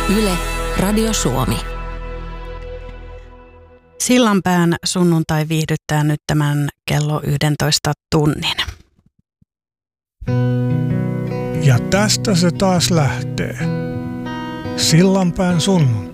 Yle, Radio Suomi. Sillanpään sunnuntai viihdyttää nyt tämän kello 11 tunnin. Ja tästä se taas lähtee. Sillanpään sunnuntai.